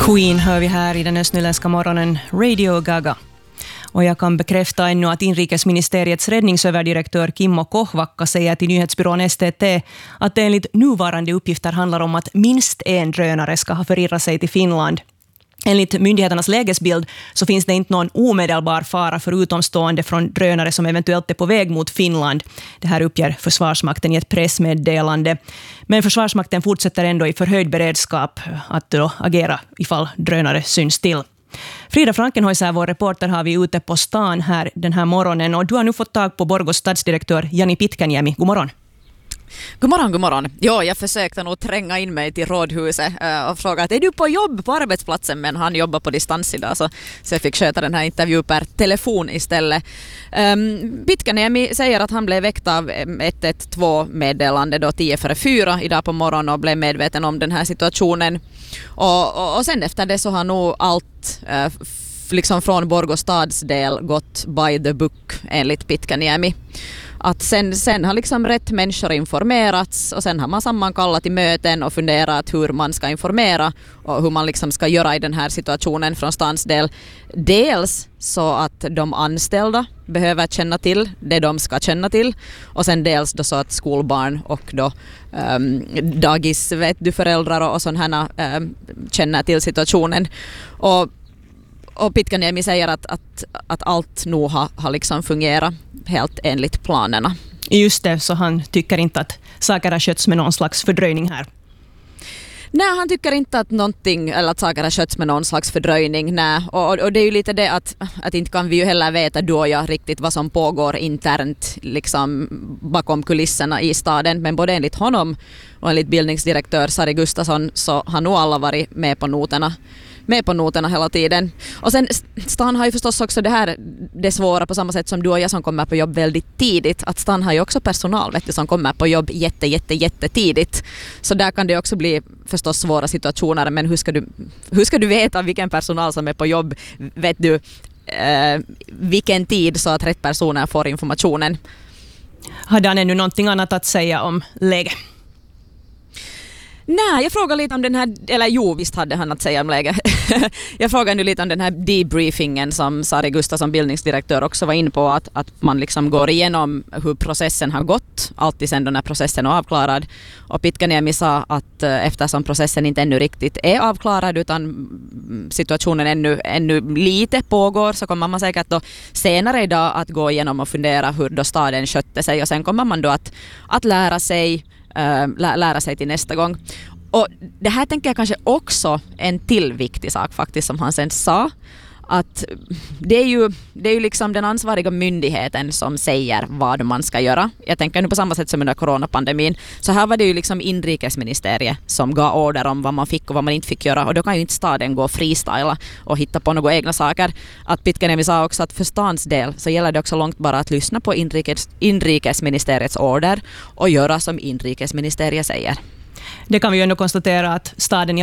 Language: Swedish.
Queen hör vi här i den östnyländska morgonen, Radio Gaga. Och jag kan bekräfta ännu att inrikesministeriets räddningsöverdirektör Kimmo Kohvakka säger till nyhetsbyrån STT att det enligt nuvarande uppgifter handlar om att minst en drönare ska ha förirrat sig till Finland. Enligt myndigheternas lägesbild så finns det inte någon omedelbar fara för utomstående från drönare som eventuellt är på väg mot Finland. Det här uppger Försvarsmakten i ett pressmeddelande. Men Försvarsmakten fortsätter ändå i förhöjd beredskap att då agera ifall drönare syns till. Frida Frankenhäuser, vår reporter, har vi ute på stan här den här morgonen. Och du har nu fått tag på Borgos stadsdirektör Jani Pitkäniemi. God morgon. God morgon, god morgon. Ja, jag försökte nog tränga in mig till rådhuset och fråga att är du på jobb på arbetsplatsen, men han jobbar på distans idag så jag fick sköta den här intervjun per telefon istället. Pitkäniemi säger att han blev väckt av 112-meddelande då 3:10 idag på morgonen och blev medveten om den här situationen. Och sen efter det så har nog allt liksom från Borgå stadsdel gått by the book enligt Pitkäniemi. Att sen har liksom rätt människor informerats och sen har man sammankallat i möten och funderat hur man ska informera och hur man liksom ska göra i den här situationen från stadsdel. Dels så att de anställda behöver känna till det de ska känna till och sen dels då så att skolbarn och då dagis, föräldrar och sådana känner till situationen. Och Pitkäniemi säger att allt nog har liksom fungerat helt enligt planerna. Just det, så han tycker inte att saker har skötts med någon slags fördröjning här. Nej, han tycker inte att någonting eller att saker har skötts med någon slags fördröjning. Nej. Och det är ju lite det att inte kan vi ju heller veta då riktigt vad som pågår internt liksom bakom kulisserna i staden. Men både enligt honom och enligt bildningsdirektör Sari Gustafsson så har nog alla varit med på noterna hela tiden. Och sen stan har ju förstås också det svåra på samma sätt som du och jag som kommer på jobb väldigt tidigt. Att stan har ju också personal som kommer på jobb jätte tidigt. Så där kan det också bli förstås svåra situationer. Men hur ska du veta vilken personal som är på jobb? Vet du vilken tid så att rätt personer får informationen? Hade han ännu någonting annat att säga om läget? Nej, jag frågade lite om den här, eller jo, visst hade han att säga om läget. Jag frågade nu lite om den här debriefingen som Sari Gustafsson, bildningsdirektör, också var in på, att man liksom går igenom hur processen har gått, alltid sedan den här processen är avklarad. Och Pitkäniemi sa att eftersom processen inte ännu riktigt är avklarad utan situationen ännu lite pågår, så kommer man säkert då senare idag att gå igenom och fundera hur då staden skötte sig och sen kommer man då att lära sig till nästa gång. Och det här tänker jag kanske också en till viktig sak faktiskt som han sen sa, att det är ju liksom den ansvariga myndigheten som säger vad man ska göra. Jag tänker nu på samma sätt som under coronapandemin. Så här var det ju liksom inrikesministeriet som gav order om vad man fick och vad man inte fick göra. Och då kan ju inte staden gå freestyla och hitta på några egna saker. Att Pitkäniemi sa också att för stans del så gäller det också långt bara att lyssna på inrikesministeriets order och göra som inrikesministeriet säger. Det kan vi ju ändå konstatera att staden